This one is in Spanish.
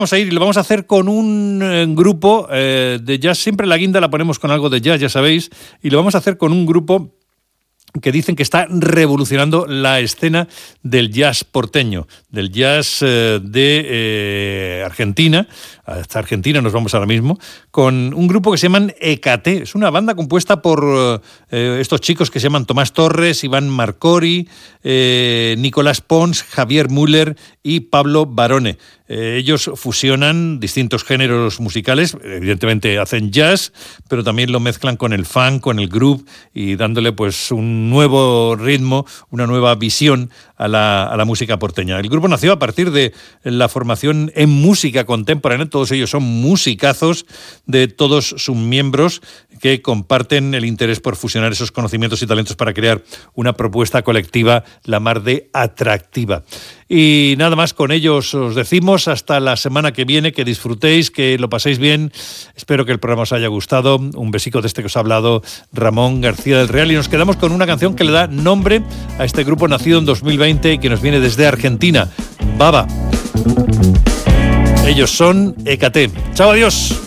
Vamos a ir y lo vamos a hacer con un grupo de jazz. Siempre la guinda la ponemos con algo de jazz, ya sabéis, y lo vamos a hacer con un grupo que dicen que está revolucionando la escena del jazz porteño, del jazz de Argentina. Hasta Argentina nos vamos ahora mismo, con un grupo que se llaman Ecate. Es una banda compuesta por estos chicos que se llaman Tomás Torres, Iván Marcori, Nicolás Pons, Javier Müller y Pablo Barone. Ellos fusionan distintos géneros musicales, evidentemente hacen jazz, pero también lo mezclan con el funk, con el groove y dándole pues un nuevo ritmo, una nueva visión a la música porteña. El grupo nació a partir de la formación en música contemporánea. Todos ellos son musicazos, de todos sus miembros que comparten el interés por fusionar esos conocimientos y talentos para crear una propuesta colectiva la mar de atractiva. Y nada más, con ellos os decimos hasta la semana que viene, que disfrutéis, que lo paséis bien. Espero que el programa os haya gustado. Un besico de este que os ha hablado Ramón García del Real, y nos quedamos con una canción que le da nombre a este grupo nacido en 2020 y que nos viene desde Argentina, Baba. Ellos son Ecate. Chao, adiós.